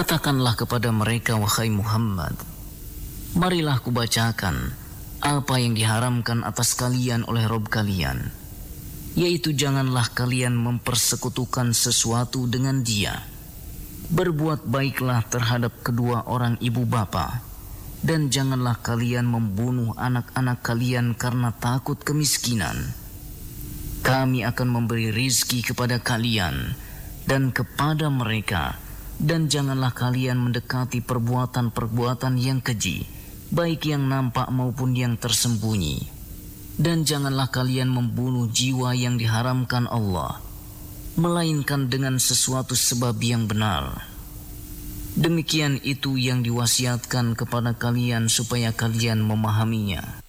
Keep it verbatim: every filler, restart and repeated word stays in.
Katakanlah kepada mereka, wahai Muhammad, marilah kubacakan apa yang diharamkan atas kalian oleh Rabb kalian, yaitu janganlah kalian mempersekutukan sesuatu dengan Dia. Berbuat baiklah terhadap kedua orang ibu bapa, dan janganlah kalian membunuh anak-anak kalian karena takut kemiskinan. Kami akan memberi rizki kepada kalian dan kepada mereka, dan janganlah kalian mendekati perbuatan-perbuatan yang keji, baik yang nampak maupun yang tersembunyi. Dan janganlah kalian membunuh jiwa yang diharamkan Allah, melainkan dengan sesuatu sebab yang benar. Demikian itu yang diwasiatkan kepada kalian supaya kalian memahaminya.